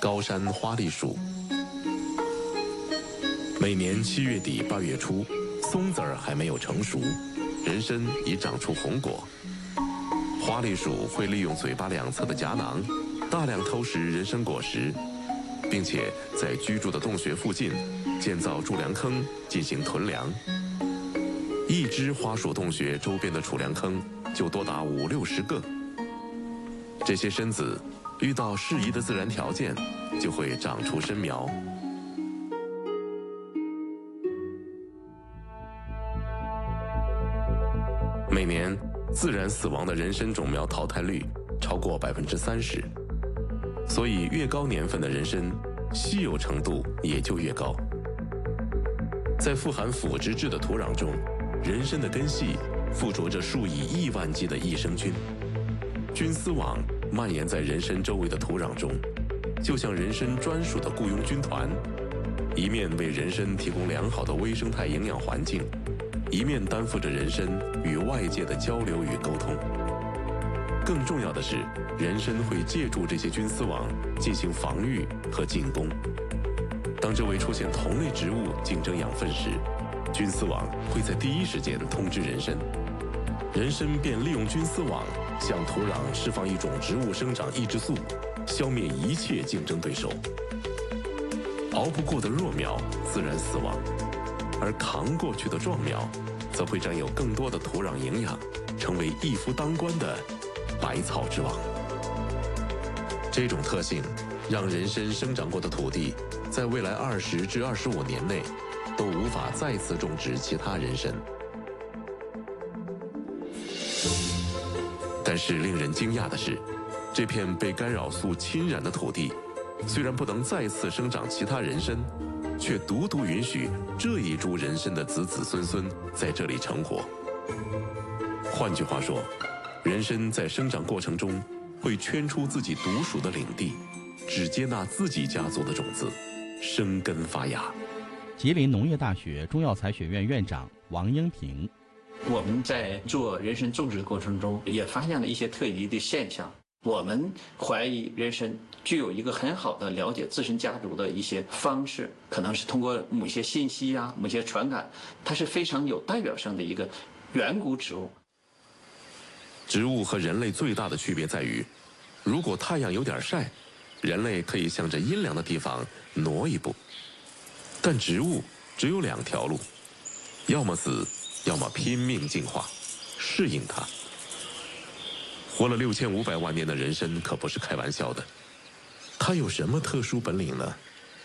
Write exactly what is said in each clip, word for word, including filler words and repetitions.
高山花栗鼠。每年七月底八月初，松子儿还没有成熟，人参已长出红果。花栗鼠会利用嘴巴两侧的颊囊，大量偷食人参果实，并且在居住的洞穴附近建造贮粮坑进行囤粮。一只花鼠洞穴周边的储粮坑就多达五六十个。这些参子遇到适宜的自然条件，就会长出参苗。每年自然死亡的人参种苗淘汰率超过百分之三十，所以越高年份的人参，稀有程度也就越高。在富含腐殖质的土壤中，人参的根系附着着数以亿万计的益生菌，菌丝网蔓延在人参周围的土壤中，就像人参专属的雇佣军团，一面为人参提供良好的微生态营养环境，一面担负着人参与外界的交流与沟通。更重要的是，人参会借助这些菌丝网进行防御和进攻。当周围出现同类植物竞争养分时，菌丝网会在第一时间通知人参，人参便利用菌丝网向土壤释放一种植物生长抑制素，消灭一切竞争对手。熬不过的弱苗自然死亡，而扛过去的壮苗则会占有更多的土壤营养，成为一夫当关的百草之王。这种特性让人参生长过的土地在未来二十至二十五年内都无法再次种植其他人参。但是令人惊讶的是，这片被干扰素侵染的土地虽然不能再次生长其他人参，却独独允许这一株人参的子子孙孙在这里成活。换句话说，人参在生长过程中会圈出自己独属的领地，只接纳自己家族的种子，生根发芽。 吉林农业大学中药材学院院长王英平： 我们在做人参种植的过程中，也发现了一些特异的现象。我们怀疑人参具有一个很好的了解自身家族的一些方式，可能是通过某些信息啊、某些传感，它是非常有代表性的一个远古植物。 植物和人类最大的区别在于，如果太阳有点晒，人类可以向着阴凉的地方挪一步，但植物只有两条路，要么死，要么拼命进化，适应它。活了六千五百万年的人参可不是开玩笑的，它有什么特殊本领呢？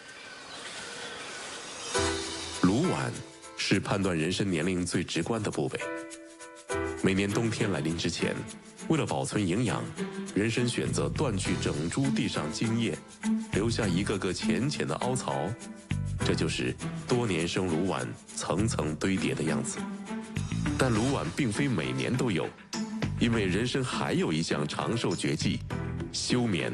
卤碗是判断人参年龄最直观的部位。每年冬天来临之前，为了保存营养，人参选择断去整株地上茎叶，留下一个个浅浅的凹槽，这就是多年生卤碗层层堆叠的样子。但卤碗并非每年都有，因为人参还有一项长寿绝技——休眠。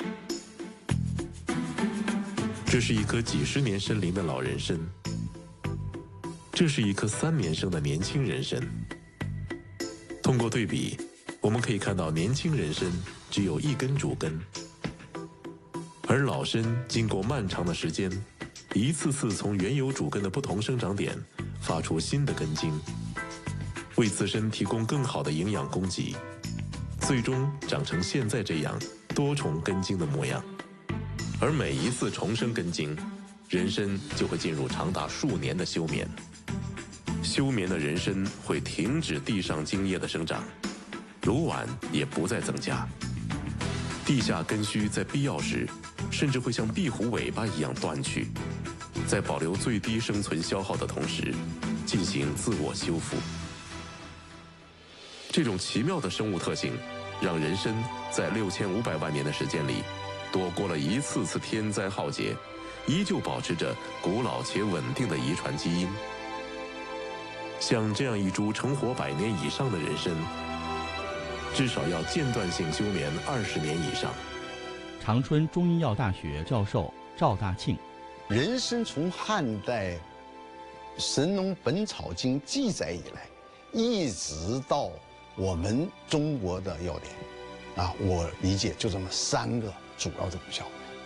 这是一棵几十年参龄的老人参，这是一棵三年生的年轻人参。通过对比，我们可以看到年轻人参只有一根主根，而老参经过漫长的时间，一次次从原有主根的不同生长点发出新的根茎，为自身提供更好的营养供给，最终长成现在这样多重根茎的模样。而每一次重生根茎，人参就会进入长达数年的休眠。休眠的人参会停止地上茎叶的生长，卤碗也不再增加。地下根须在必要时，甚至会像壁虎尾巴一样断去，在保留最低生存消耗的同时，进行自我修复。这种奇妙的生物特性，让人参在六千五百万年的时间里，躲过了一次次天灾浩劫，依旧保持着古老且稳定的遗传基因。像这样一株成活百年以上的人参，至少要间断性休眠二十年以上。 长春中医药大学教授赵大庆： 人参从汉代《神农本草经》记载以来，一直到我们中国的药典，啊，我理解就这么三个主要的功效。